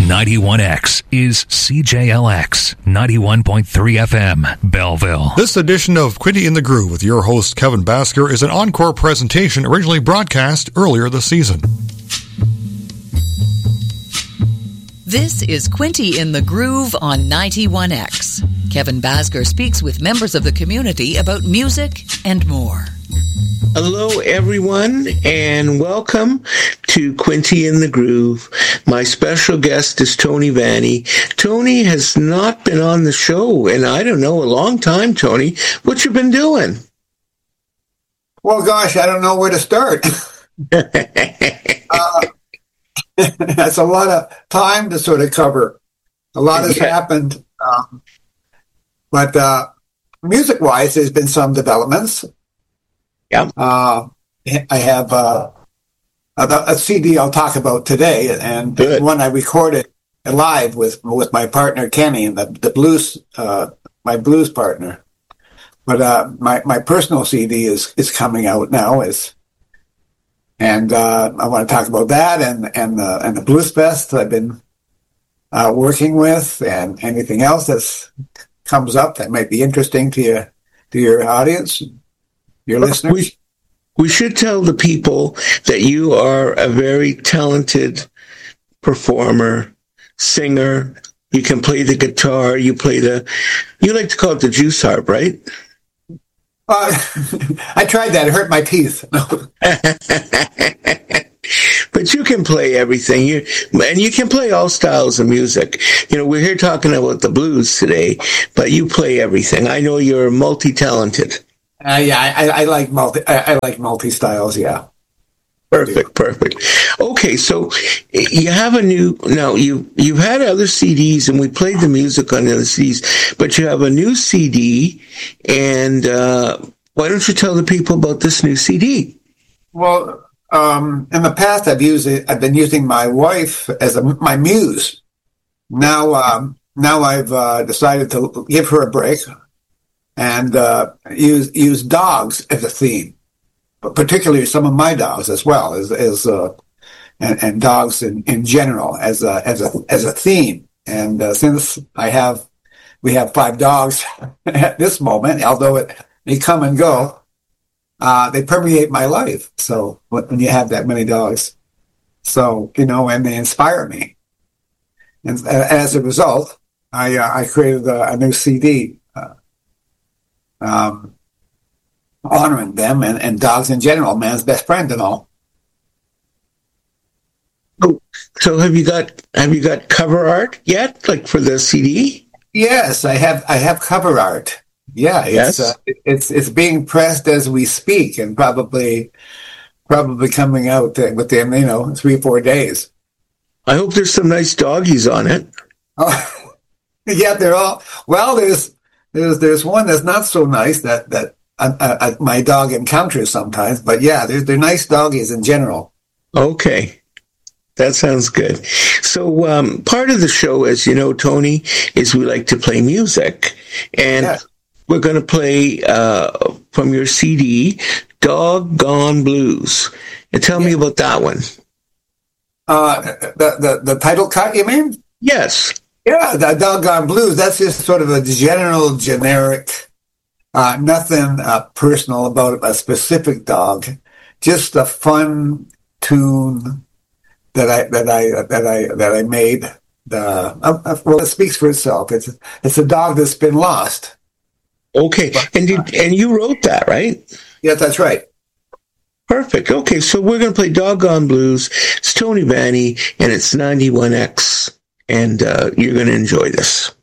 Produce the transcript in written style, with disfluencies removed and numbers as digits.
91X is CJLX 91.3 FM, Belleville. This edition of Quinty in the Groove with your host Kevin Basker is an encore presentation originally broadcast earlier this season. This is Quinty in the Groove on 91X. Kevin Basker speaks with members of the community about music and more. Hello, everyone, and welcome to Quinty in the Groove. My special guest is Tony Vanni. Tony has not been on the show in, I don't know, a long time, Tony. What you been doing? Well, gosh, I don't know where to start. That's a lot of time to sort of cover. A lot has happened. But music-wise, there's been some developments. Yeah. I have a CD I'll talk about today, and one I recorded live with my partner Kenny, the blues, my blues partner. But my personal CD is coming out now. And I want to talk about that and the Blues Fest I've been working with, and anything else that comes up that might be interesting to your audience. Your listeners? We should tell the people that you are a very talented performer, singer. You can play the guitar. You like to call it the juice harp, right? I tried that. It hurt my teeth. But you can play everything. And you can play all styles of music. You know, we're here talking about the blues today, but you play everything. I know you're multi-talented. I like multi styles. Yeah. Perfect. Okay, so you have you've had other CDs, and we played the music on the other CDs, but you have a new CD, and why don't you tell the people about this new CD? Well, in the past, I've been using my wife as my muse. Now I've decided to give her a break and use dogs as a theme, but particularly some of my dogs as well and dogs in general as a theme. And since we have 5 dogs at this moment, although they come and go, they permeate my life. So when you have that many dogs, and they inspire me, and as a result, I created a new CD. Honoring them and dogs in general, man's best friend and all. Oh, so have you got cover art yet, like for the CD? Yes, I have cover art. Yeah, it's being pressed as we speak, and probably coming out within 3-4 days. I hope there's some nice doggies on it. Oh, yeah, they're all well. There's one that's not so nice that my dog encounters sometimes, but yeah, they're nice doggies in general. Okay. That sounds good. So part of the show, as you know, Tony, is we like to play music. And we're going to play from your CD, Doggone Blues. And tell me about that one. The title cut, you mean? Yes. Yeah, the Doggone Blues, that's just sort of a generic, nothing personal about a specific dog, just a fun tune that I made. Well, it speaks for itself. It's a dog that's been lost. Okay, and you wrote that, right? Yes, that's right. Perfect. Okay, so we're going to play Doggone Blues. It's Tony Vanni, and it's 91X. And you're going to enjoy this.